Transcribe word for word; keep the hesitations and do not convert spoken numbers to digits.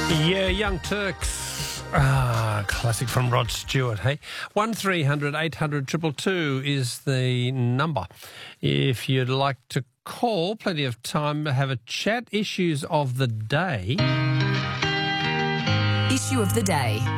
Yeah, Young Turks. Ah, classic from Rod Stewart, hey? one three hundred eight hundred two two two is the number. If you'd like to call, plenty of time to have a chat. Issues of the day. Issue of the day.